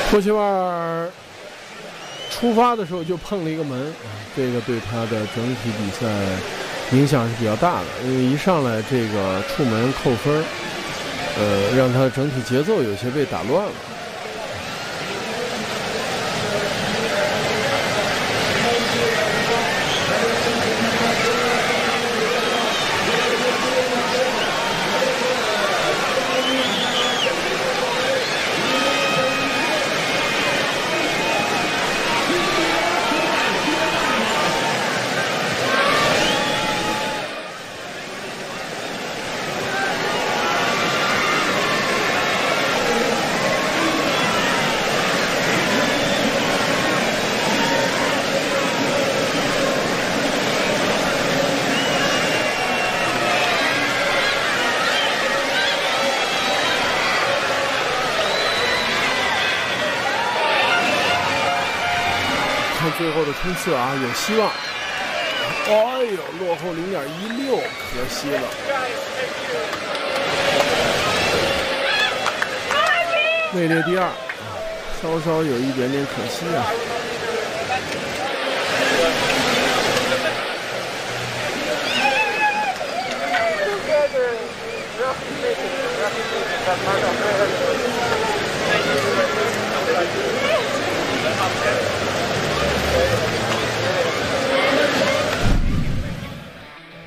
托齐瓦尔出发的时候就碰了一个门，这个对他的整体比赛影响是比较大的，因为一上来这个触门扣分，让他整体节奏有些被打乱了。看最后的冲刺啊，有希望。哎呦，落后0.16，可惜了。位列第二，稍稍有一点点可惜啊。